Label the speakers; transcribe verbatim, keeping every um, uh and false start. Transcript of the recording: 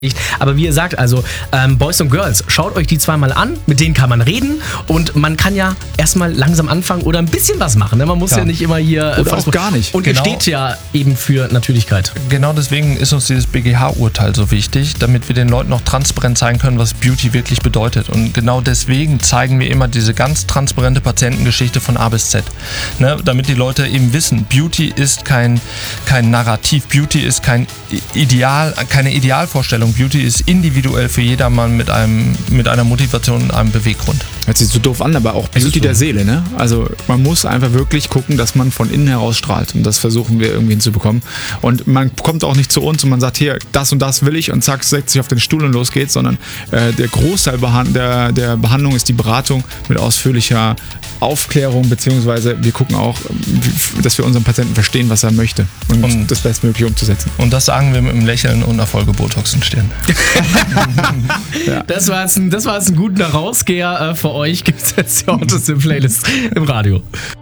Speaker 1: Aber wie ihr sagt, also ähm, Boys und Girls, schaut euch die zweimal an, mit denen kann man reden und man kann ja erstmal langsam anfangen oder ein bisschen was machen. Ne? Man muss ja, ja nicht immer hier...
Speaker 2: Oder auch gar nicht.
Speaker 1: Und genau. Ihr steht ja eben für Natürlichkeit.
Speaker 3: Genau deswegen ist uns dieses B G H-Urteil so wichtig, damit wir den Leuten noch transparent zeigen können, was Beauty wirklich bedeutet. Und genau deswegen zeigen wir immer diese ganz transparente Patientengeschichte von A bis Z. Ne? Damit die Leute eben wissen, Beauty ist kein, kein Narrativ, Beauty ist kein Ideal, keine Idealvorstellung. Beauty ist individuell für jedermann mit einem mit einer Motivation und einem Beweggrund.
Speaker 2: Hört sich so doof an, aber auch Beauty so. Der Seele, ne? Also man muss einfach wirklich gucken, dass man von innen heraus strahlt und das versuchen wir irgendwie hinzubekommen. Und man kommt auch nicht zu uns und man sagt, hier, das und das will ich und zack, setzt sich auf den Stuhl und los geht's, sondern äh, der Großteil der, der Behandlung ist die Beratung mit ausführlicher Aufklärung, beziehungsweise wir gucken auch, dass wir unseren Patienten verstehen, was er möchte und, und das bestmöglich umzusetzen.
Speaker 3: Und das sagen wir mit einem Lächeln und Erfolge-Botox in Stirn.
Speaker 1: Ja. Das war jetzt ein, das war jetzt ein guter Rausgeher. Für euch gibt es jetzt die Autos in Playlist im Radio.